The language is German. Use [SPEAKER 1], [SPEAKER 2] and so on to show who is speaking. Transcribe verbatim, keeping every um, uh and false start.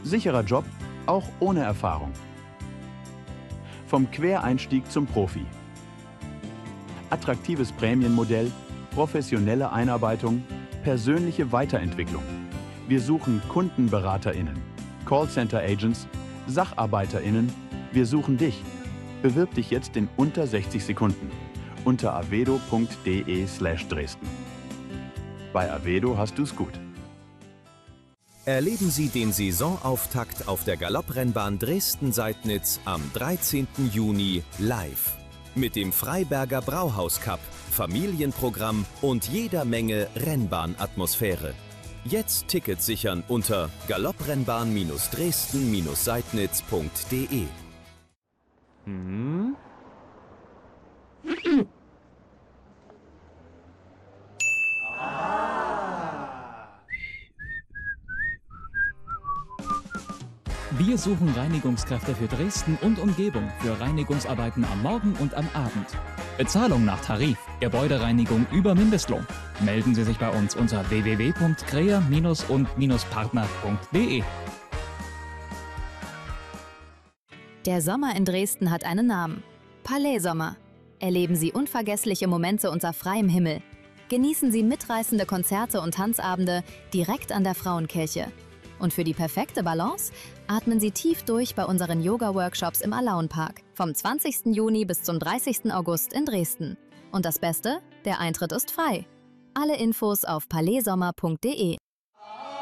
[SPEAKER 1] Sicherer Job, auch ohne Erfahrung. Vom Quereinstieg zum Profi. Attraktives Prämienmodell, professionelle Einarbeitung, persönliche Weiterentwicklung. Wir suchen KundenberaterInnen, Callcenter-Agents, SacharbeiterInnen. Wir suchen dich. Bewirb dich jetzt in unter sechzig Sekunden unter avedo punkt de slash Dresden. Bei Avedo hast du's gut.
[SPEAKER 2] Erleben Sie den Saisonauftakt auf der Galopprennbahn Dresden-Seidnitz am dreizehnten Juni live. Mit dem Freiberger Brauhaus Cup, Familienprogramm und jeder Menge Rennbahnatmosphäre. Jetzt Tickets sichern unter galopprennbahn Dresden Seidnitz punkt de.
[SPEAKER 3] Hm?
[SPEAKER 4] Wir suchen Reinigungskräfte für Dresden und Umgebung für Reinigungsarbeiten am Morgen und am Abend. Bezahlung nach Tarif, Gebäudereinigung über Mindestlohn. Melden Sie sich bei uns unter w w w punkt krea und partner punkt de.
[SPEAKER 5] Der Sommer in Dresden hat einen Namen. Palais Sommer. Erleben Sie unvergessliche Momente unter freiem Himmel. Genießen Sie mitreißende Konzerte und Tanzabende direkt an der Frauenkirche. Und für die perfekte Balance atmen Sie tief durch bei unseren Yoga-Workshops im Alaunpark vom zwanzigsten Juni bis zum dreißigsten August in Dresden. Und das Beste? Der Eintritt ist frei. Alle Infos auf palais sommer punkt de.